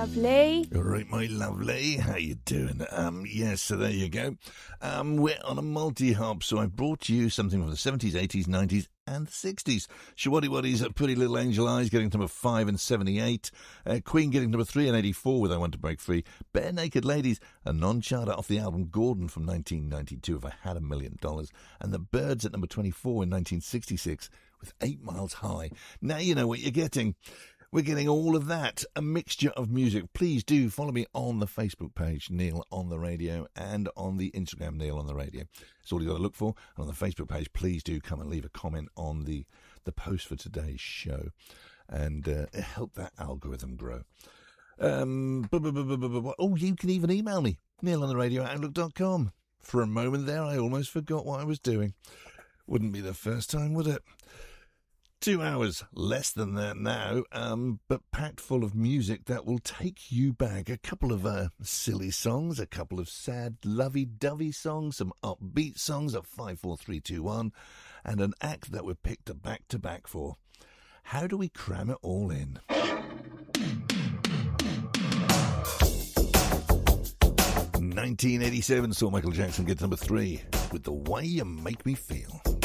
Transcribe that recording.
lovely. All right, my lovely. How you doing? Yes, so there you go. We're on a multi-hop, so I brought you something from the 70s, 80s, 90s, and the 60s. Shawaddy Waddy's Pretty Little Angel Eyes getting to number 5 in 78. Queen getting number 3 in 84 with I Want to Break Free. Bare Naked Ladies, a non-charter off the album Gordon from 1992, If I Had $1 Million. And the Byrds at number 24 in 1966 with 8 Miles High. Now you know what you're getting. We're getting all of that, a mixture of music. Please do follow me on the Facebook page, Neil on the Radio, and on the Instagram, Neil on the Radio. That's all you've got to look for. And on the Facebook page, please do come and leave a comment on the post for today's show and help that algorithm grow. Oh, you can even email me, neilontheradio@outlook.com. For a moment there, I almost forgot what I was doing. Wouldn't be the first time, would it? 2 hours, less than that now, but packed full of music that will take you back. A couple of silly songs, a couple of sad, lovey-dovey songs, some upbeat songs at 5, 4, 3, 2, 1, and an act that we're picked a back-to-back for. How do we cram it all in? 1987 saw Michael Jackson get to number 3 with The Way You Make Me Feel.